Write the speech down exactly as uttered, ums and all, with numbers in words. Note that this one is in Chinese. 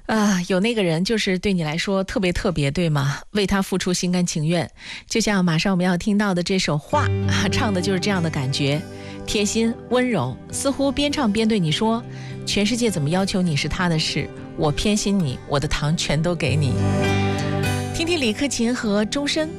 啊，有那个人就是对你来说特别特别，对吗？为他付出心甘情愿，就像马上我们要听到的这首话啊，唱的就是这样的感觉，贴心温柔，似乎边唱边对你说，全世界怎么要求你是他的事，我偏心你，我的糖全都给你。听听李克勤和钟声